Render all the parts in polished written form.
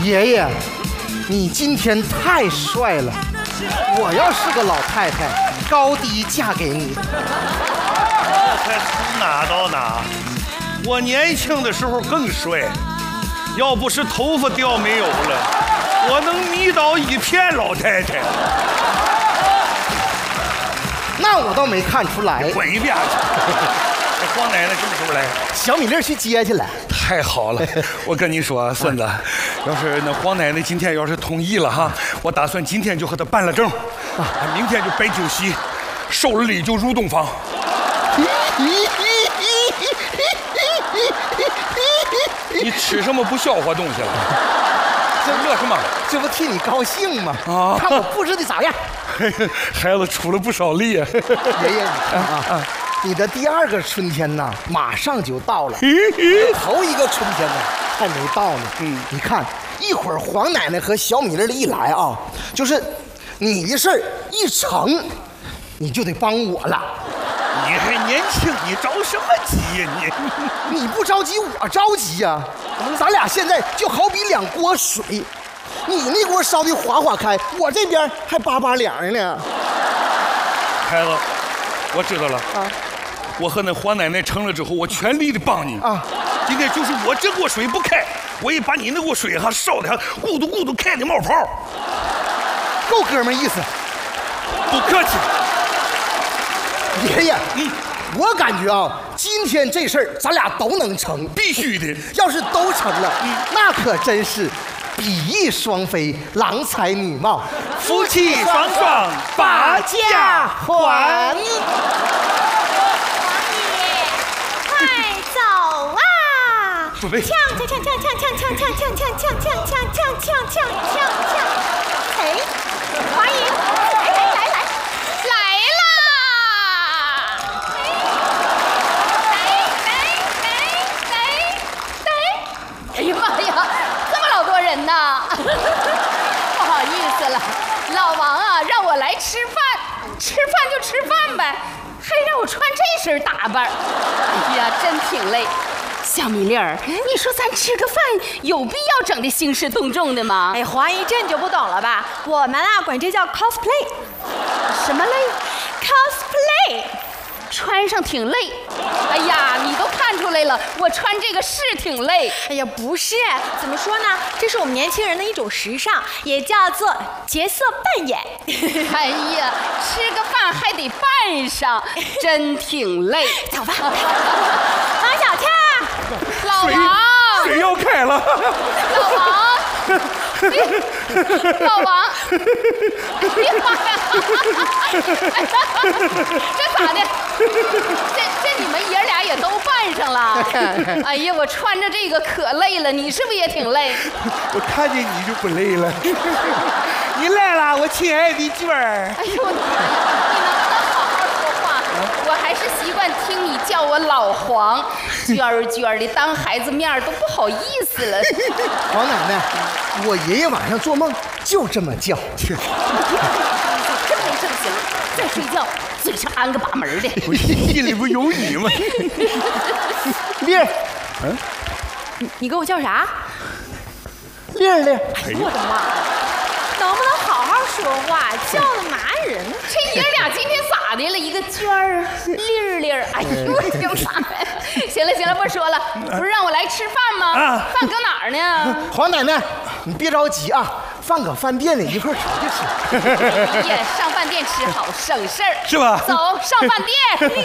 爷爷，你今天太帅了，我要是个老太太，高低嫁给你。 才从哪到哪，我年轻的时候更帅，要不是头发掉没有了，我能迷倒一片老太太。 那我倒没看出来。 滚一边去！黄奶奶什么时候来？ 小米粒去接去了。 太好了，我跟你说，孙子，要是那黄奶奶今天要是同意了哈，我打算今天就和她办了证，明天就摆酒席，收了礼就入洞房。你吃什么不消化东西了？这乐什么？ 这不替你高兴吗？ 啊！ 看我布置的咋样？ 孩子出了不少力啊！ 爷爷，你看啊，你的第二个春天呐，马上就到了。头一个春天呢，还没到呢。你看，一会儿黄奶奶和小米粒一来啊，就是你的事儿一成，你就得帮我了。 你还年轻，你着什么急呀你？ 你不着急，我着急呀。咱俩现在就好比两锅水，你那锅烧的哗哗开，我这边还巴巴凉呢。 孩子，我知道了啊。我和那黄奶奶成了之后，我全力的帮你啊。今天就是我这锅水不开，我也把你那锅水烧的咕嘟咕嘟开的冒泡。 够哥们意思。 不客气。 爷爷，我感觉啊，今天这事儿咱俩都能成， 必须的。 要是都成了，那可真是比翼双飞，郎才女貌， 夫妻双双把家还。 快走啊！ 准备。 锵锵锵锵锵锵锵锵锵锵锵锵锵锵锵！哎，华姨，来啦！哎呀妈呀，这么老多人呐！不好意思了，老王啊，让我来吃饭，吃饭就吃饭呗。还让我穿这身打扮，哎呀，真挺累。小米粒儿，你说咱吃个饭有必要整的兴师动众的吗？ 哎，黄姨，这你就不懂了吧？我们啊管这叫 cosplay。 什么累 ？cosplay， 穿上挺累。哎呀，你都看出来了，我穿这个是挺累。 哎呀，不是，怎么说呢？这是我们年轻人的一种时尚，也叫做角色扮演。 哎呀，吃个饭还得扮上，真挺累。 走吧，王小倩， 老王， 水要开了。 老王，老王，哎呀妈呀！这咋的？这你们爷俩也都扮上了？哎呀，我穿着这个可累了，你是不是也挺累？ 我看见你就不累了。你来了，我亲爱的娟儿。 哎呦我的妈呀！你能不能好好说话？我还是习惯听你叫我老黄，娟儿娟儿的，当孩子面都不好意思了。 黄奶奶，我爷爷晚上做梦就这么叫。 真没正形，再睡觉嘴上安个把门的。 我心里不有你吗？ 丽儿， 你给我叫啥？ 丽儿， 哎呦我的妈！能不能好好说话？叫的麻人。 这爷俩今天咋的了？一个娟儿，丽儿，哎呦我的妈呀！行了，不说了，不是让我来吃饭吗？饭搁哪儿呢？ 黄奶奶，你别着急啊，饭搁饭店里，一会儿出去吃。 哎呀，上饭店吃好省事儿， 是吧？ 走上饭店。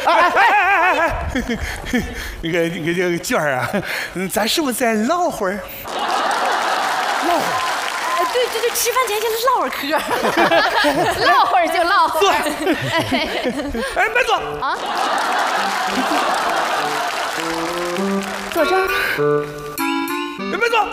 那个这个娟儿啊，咱是不是再唠会儿？ 唠会儿。 对，吃饭前先唠会儿嗑， 唠会儿就唠会儿。 哎，慢坐啊！ 坐这儿。 慢坐。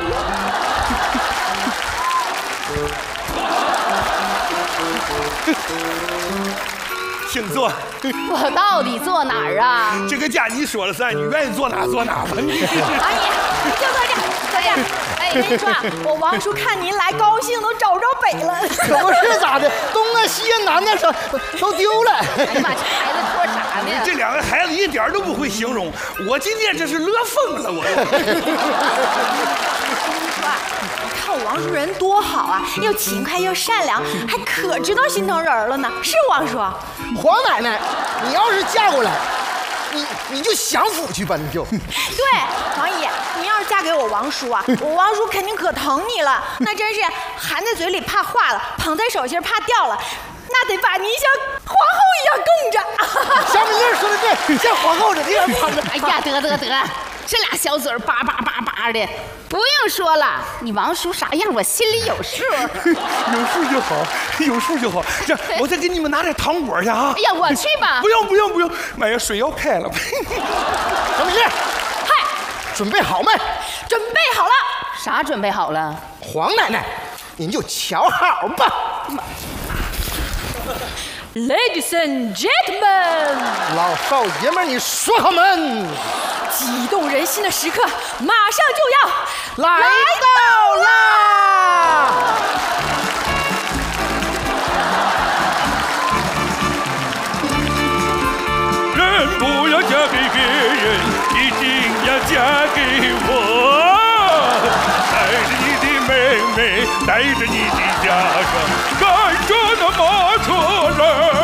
请坐。 我到底坐哪儿啊？ 这个家你说了算，你愿意坐哪坐哪吧。 阿姨，你就坐这，坐这。哎，跟你说啊，我王叔看您来，高兴都找不着北了。 可不是咋的，东啊西啊南啊都丢了。 哎呀妈，这孩子说啥呢？ 这两个孩子一点都不会形容，我今天这是乐疯了我。 啊，你看我王叔人多好啊，又勤快又善良，还可知道心疼人了呢，是王叔？ 黄奶奶，你要是嫁过来，你就享福去吧，你就。 对，王姨，你要是嫁给我王叔啊，我王叔肯定可疼你了，那真是含在嘴里怕化了，捧在手心怕掉了，那得把你像皇后一样供着。 小米粒说的对，像皇后这样捧着。 哎呀，得，这俩小嘴儿叭叭叭叭的，不用说了，你王叔啥样我心里有数。 有数就好，有数就好。这我再给你们拿点糖果去啊！ 哎呀，我去吧。 不用，妈呀，水要开了。 小米粒， 嗨， 准备好没？ 准备好了。 啥准备好了？ 黄奶奶，您就瞧好吧。 Ladies and gentlemen， 老少爷们，你说好门。 激动人心的时刻马上就要来到啦！ 人不要嫁给别人，一定要嫁给我。带着你的妹妹，带着你的家乡，赶着那马车来。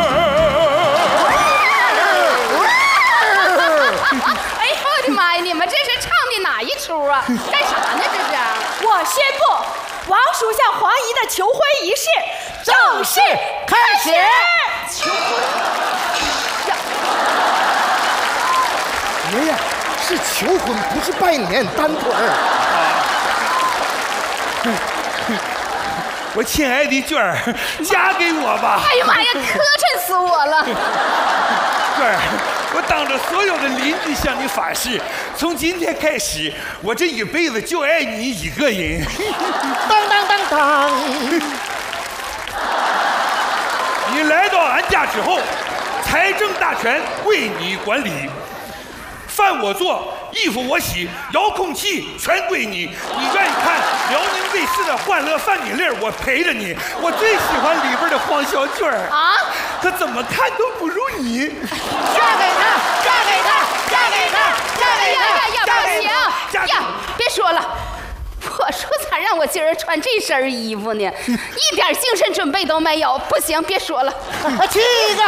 哎呦我的妈呀！你们这是唱的哪一出啊？干啥呢这是？ 我宣布，王叔向黄姨的求婚仪式正式开始。 求婚？ 爷爷，是求婚，不是拜年，单腿儿。 我亲爱的娟儿，嫁给我吧！ 哎呀妈呀，磕碜死我了！ 娟儿，我当着所有的邻居向你发誓，从今天开始，我这一辈子就爱你一个人。 当当当当！ 你来到俺家之后，财政大权归你管理，饭我做，衣服我洗，遥控器全归你。你愿意看辽宁卫视的《欢乐饭米粒》，我陪着你。我最喜欢里边的黄小娟儿啊， 可怎么看都不如你。 嫁给他，嫁给他，嫁给他，嫁给他， 不行呀！别说了，我说咋让我今儿穿这身衣服呢？一点精神准备都没有。不行，别说了。 七个，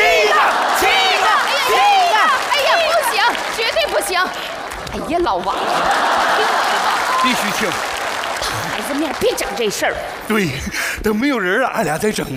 哎呀，不行，绝对不行！哎呀，老王， 必须听。 大孩子面别整这事儿。 对，等没有人了，俺俩再整。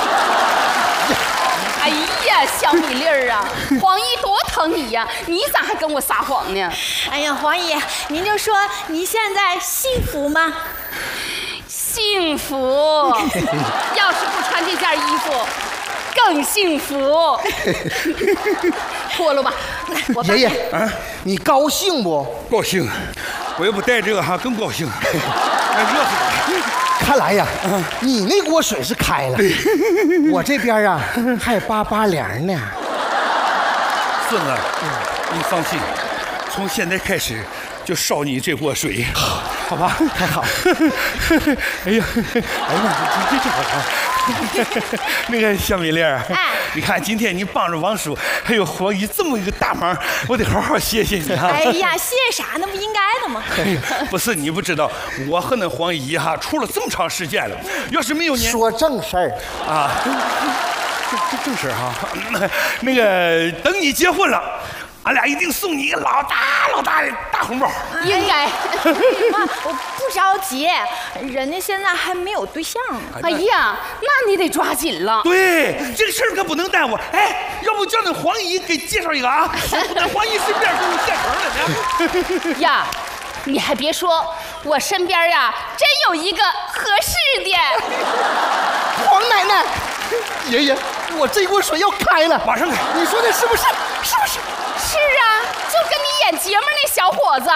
哎呀，小米粒儿啊，黄姨多疼你呀，你咋还跟我撒谎呢？ 哎呀，黄姨，您就说您现在幸福吗？ 幸福，要是不穿这件衣服，更幸福。脱了吧，我爷爷啊，你高兴不？ 高兴，我要不带这个哈更高兴。哎，热死我！ 看来呀，你那锅水是开了，我这边啊还扒凉呢。 孙子，你放心，从现在开始就烧你这锅水，好吧？ 太好。 哎呀妈，你这好啊！那个小米粒儿，你看今天你帮着王叔还有黄姨这么一个大忙，我得好好谢谢你啊！ 哎呀，谢谢啥？那不应该的吗？ 不是你不知道，我和那黄姨哈处了这么长时间了，要是没有你说正事儿啊，正事哈。那个等你结婚了，俺俩一定送你一个老大的大红包。 应该。 妈，我不着急，人家现在还没有对象呢。 哎呀，那你得抓紧了。 对，这个事儿可不能耽误。哎，要不叫那黄姨给介绍一个啊？那黄姨身边都有现成的呢。 呀，你还别说，我身边呀真有一个合适的。 黄奶奶，爷爷，我这锅水要开了， 马上开。 你说的是不是？是不是？ 是啊，就跟你演节目那小伙子。